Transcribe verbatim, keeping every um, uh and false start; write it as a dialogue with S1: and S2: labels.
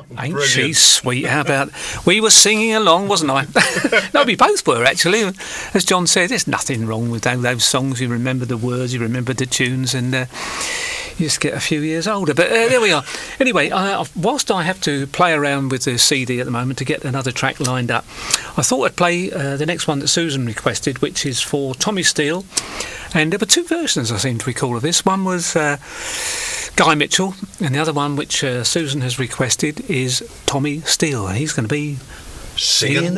S1: Ain't
S2: Brilliant.
S1: she sweet? How about we were singing along, wasn't I? No, we both were actually. As John said, there's nothing wrong with those, those songs. You remember the words, you remember the tunes, and uh, you just get a few years older. But uh, there we are. Anyway, I, whilst I have to play around with the C D at the moment to get another track lined up, I thought I'd play uh, the next one that Susan requested, which is for Tommy Steele. And there were two versions, I seem to recall, of this. One was uh, Guy Mitchell, and the other one, which uh, Susan has requested, is Tommy Steele. He's going to be
S2: Singing